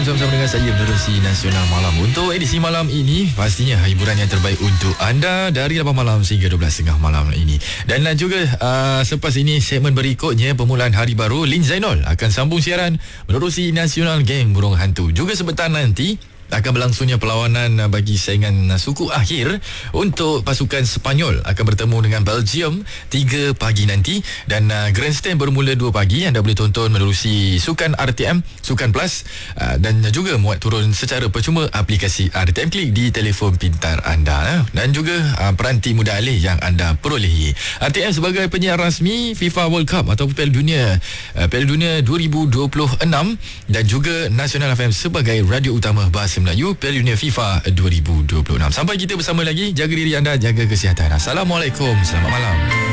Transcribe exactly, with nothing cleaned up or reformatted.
sama-sama dengan saya menerusi Nasional Malam. Untuk edisi malam ini, pastinya hiburan yang terbaik untuk anda dari lapan malam sehingga dua belas tiga puluh malam ini. Dan juga uh, selepas ini, segmen berikutnya permulaan hari baru, Lin Zainul akan sambung siaran menerusi Nasional Geng Burung Hantu. Juga sebentar nanti akan berlangsungnya perlawanan bagi saingan suku akhir untuk pasukan Sepanyol akan bertemu dengan Belgium tiga pagi nanti, dan uh, Grandstand bermula dua pagi. Anda boleh tonton menerusi Sukan R T M, Sukan Plus, uh, dan juga muat turun secara percuma aplikasi R T M Klik di telefon pintar anda, eh? Dan juga uh, peranti mudah alih yang anda perolehi. R T M sebagai penyiar rasmi FIFA World Cup atau Piala Dunia uh, Piala Dunia dua ribu dua puluh enam, dan juga Nasional F M sebagai radio utama bahasa Melayu Piala Dunia FIFA dua ribu dua puluh enam. Sampai kita bersama lagi, jaga diri anda, jaga kesihatan. Assalamualaikum, selamat malam.